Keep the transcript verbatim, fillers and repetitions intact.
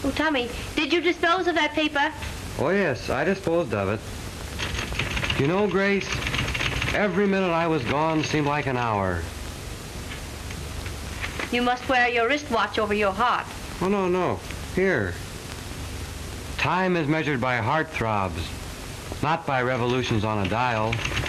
Oh, Tommy, did you dispose of that paper? Oh, yes, I disposed of it. You know, Grace, every minute I was gone seemed like an hour. You must wear your wristwatch over your heart. Oh, no, no. Here. Time is measured by heart throbs, not by revolutions on a dial.